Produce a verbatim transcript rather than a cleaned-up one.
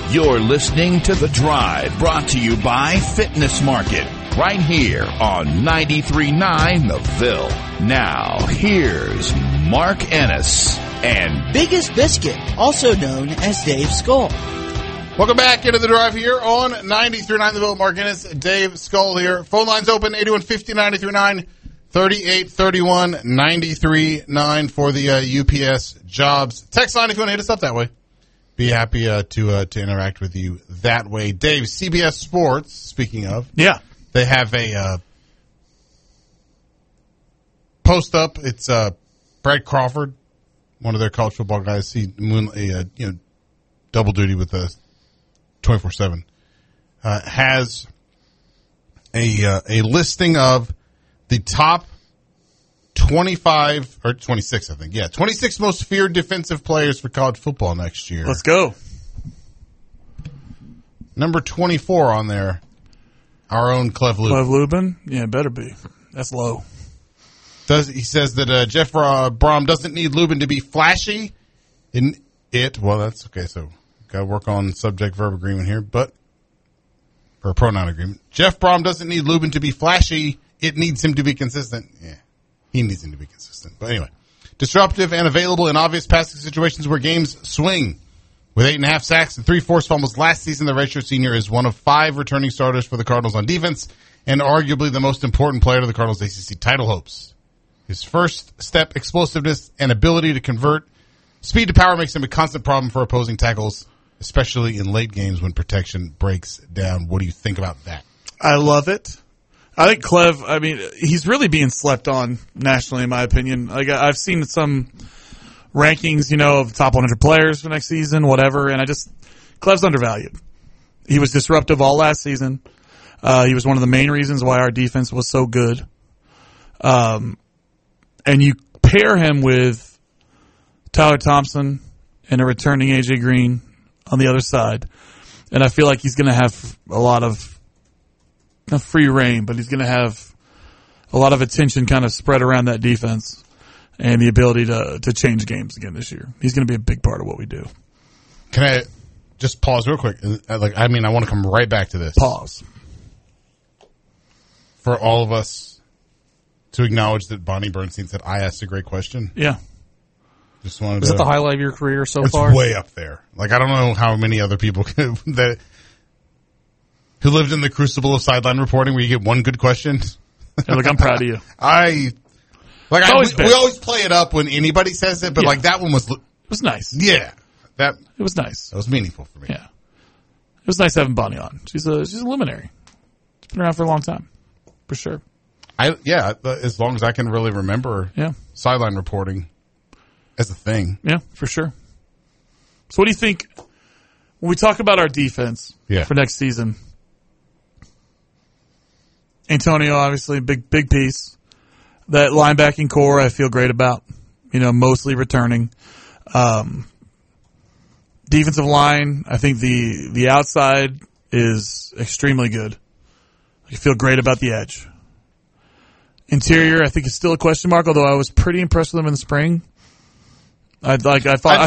You're listening to The Drive, brought to you by Fitness Market, right here on ninety-three point nine The Ville. Now, here's Mark Ennis and Biggest Biscuit, also known as Dave Skull. Welcome back into The Drive here on ninety-three point nine The Ville. Mark Ennis, Dave Skull here. Phone lines open, eighty-one fifty, ninety-three point nine, thirty-eight thirty-one, ninety-three point nine for the uh, U P S jobs. Text line if you want to hit us up that way. Be happy uh, to uh, to interact with you that way. Dave, C B S Sports, speaking of. Yeah. They have a uh, post up. It's uh, Brad Crawford, one of their college football guys. He moon, uh, you know, double duty with the twenty-four seven. Uh, has a uh, a listing of the top twenty-five or twenty-six, I think. Yeah, twenty-six most feared defensive players for college football next year. Let's go. Number twenty-four on there, our own Clef Lubin. Clef Lubin? Yeah, it better be. That's low. Does he says that uh, Jeff uh, Brom doesn't need Lubin to be flashy in it. Well, that's okay. So got to work on subject-verb agreement here, but or pronoun agreement. Jeff Brom doesn't need Lubin to be flashy. It needs him to be consistent. Yeah. He needs him to be consistent. But anyway, disruptive and available in obvious passing situations where games swing. With eight and a half sacks and three forced fumbles last season, the redshirt senior is one of five returning starters for the Cardinals on defense and arguably the most important player to the Cardinals' A C C title hopes. His first step explosiveness and ability to convert speed to power makes him a constant problem for opposing tackles, especially in late games when protection breaks down. What do you think about that? I love it. I think Clev, I mean, he's really being slept on nationally, in my opinion. Like, I've seen some rankings, you know, of top one hundred players for next season, whatever, and I just, Clev's undervalued. He was disruptive all last season. Uh, he was one of the main reasons why our defense was so good. Um, and you pair him with Tyler Thompson and a returning A J Green on the other side, and I feel like he's going to have a lot of not free reign, but he's going to have a lot of attention kind of spread around that defense and the ability to to change games again this year. He's going to be a big part of what we do. Can I just pause real quick? Like, I mean, I want to come right back to this. Pause. For all of us to acknowledge that Bonnie Bernstein said, I asked a great question. Yeah. Just wanted Is to, it the highlight of your career so it's far? It's way up there. Like, I don't know how many other people can, that who lived in the crucible of sideline reporting where you get one good question. Yeah, look, I'm proud of you. I like I, always we, we always play it up when anybody says it, but Yeah. like that one was It was nice. yeah that It was nice. that was meaningful for me. Yeah. It was nice having Bonnie on. She's a she's a luminary. She's been around for a long time, for sure. I yeah, as long as I can really remember Yeah. sideline reporting as a thing. Yeah, for sure. So what do you think when we talk about our defense Yeah. for next season? Antonio, obviously, big big piece. That linebacking core I feel great about. You know, mostly returning. Um, defensive line, I think the, the outside is extremely good. I feel great about the edge. Interior, I think, is still a question mark, although I was pretty impressed with them in the spring. I like I thought. I